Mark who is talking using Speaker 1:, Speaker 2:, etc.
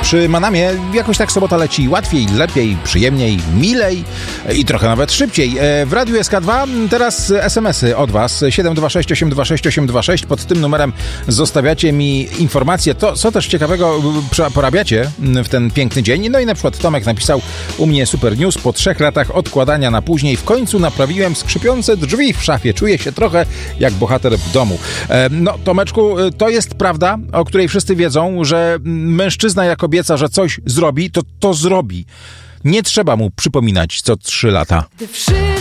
Speaker 1: Przy Manamie jakoś tak sobota leci łatwiej, lepiej, przyjemniej, milej i trochę nawet szybciej. W Radiu SK2 teraz SMS-y od Was 726 826 826. Pod tym numerem zostawiacie mi informacje, to co też ciekawego porabiacie w ten piękny dzień. No i na przykład Tomek napisał u mnie super news. Po 3 latach odkładania na później w końcu naprawiłem skrzypiące drzwi w szafie. Czuję się trochę jak bohater w domu. No Tomeczku, to jest prawda, o której wszyscy wiedzą, że mężczyzna jak obieca, że coś zrobi, to zrobi. Nie trzeba mu przypominać co 3 lata.
Speaker 2: Gdy